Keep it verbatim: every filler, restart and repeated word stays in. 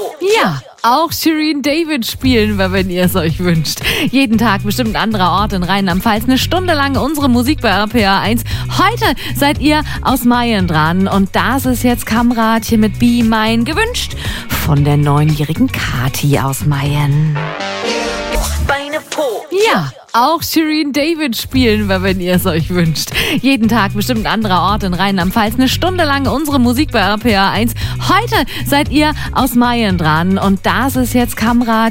Ja, auch Shirin David spielen wir, wenn ihr es euch wünscht. Jeden Tag bestimmt ein anderer Ort in Rheinland-Pfalz. Eine Stunde lang unsere Musik bei R P R eins. Heute seid ihr aus Mayen dran. Und das ist jetzt Kamrat hier mit Be Mein gewünscht von der neunjährigen Kathi aus Mayen. Beine Po. Ja, auch Shirin David spielen wir, wenn ihr es euch wünscht. Jeden Tag bestimmt ein anderer Ort in Rheinland-Pfalz. Eine Stunde lang unsere Musik bei R P R eins. Heute seid ihr aus Mayen dran. Und das ist jetzt Kamrat